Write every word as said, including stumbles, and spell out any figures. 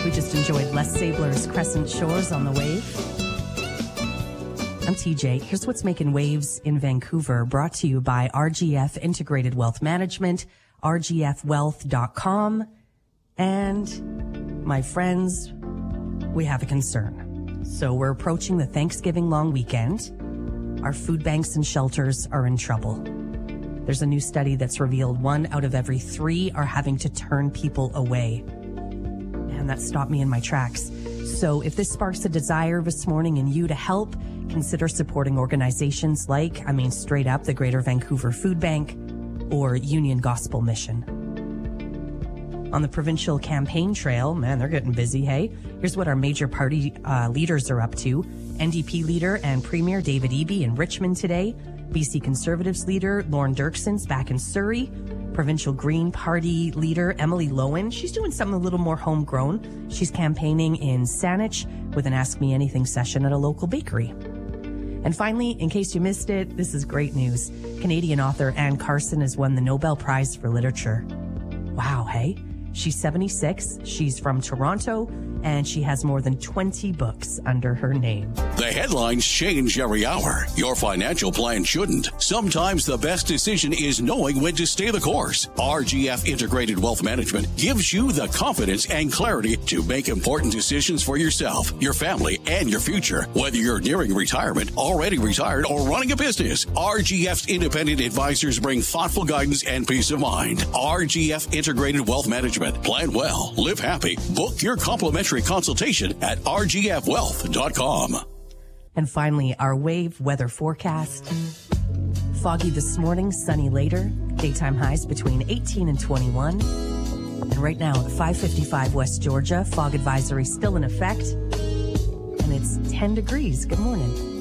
We just enjoyed Les Sabler's Crescent Shores on the Wave. I'm T J. Here's what's making waves in Vancouver, brought to you by R G F Integrated Wealth Management, R G F wealth dot com. And my friends, we have a concern. So we're approaching the Thanksgiving long weekend. Our food banks and shelters are in trouble. There's a new study that's revealed one out of every three are having to turn people away. And that stopped me in my tracks. So if this sparks a desire this morning in you to help, consider supporting organizations like, I mean, straight up, the Greater Vancouver Food Bank or Union Gospel Mission. On the provincial campaign trail, man, they're getting busy, hey? Here's what our major party uh, leaders are up to. N D P leader and Premier David Eby in Richmond today. B C Conservatives leader Lorne Dirkson's back in Surrey. Provincial Green Party leader Emily Lowen, she's doing something a little more homegrown. She's campaigning in Saanich with an Ask Me Anything session at a local bakery. And finally, in case you missed it, this is great news. Canadian author Anne Carson has won the Nobel Prize for Literature. Wow, hey? She's seventy-six, she's from Toronto, and she has more than twenty books under her name. The headlines change every hour. Your financial plan shouldn't. Sometimes the best decision is knowing when to stay the course. R G F Integrated Wealth Management gives you the confidence and clarity to make important decisions for yourself, your family, and your future. Whether you're nearing retirement, already retired, or running a business, R G F's independent advisors bring thoughtful guidance and peace of mind. R G F Integrated Wealth Management. Plan well, live happy. Book your complimentary consultation at R G F wealth dot com. And finally, our wave weather forecast. Foggy this morning, sunny later. Daytime highs between eighteen and twenty-one. And right now at five fifty-five West Georgia, fog advisory still in effect. And it's ten degrees. Good morning.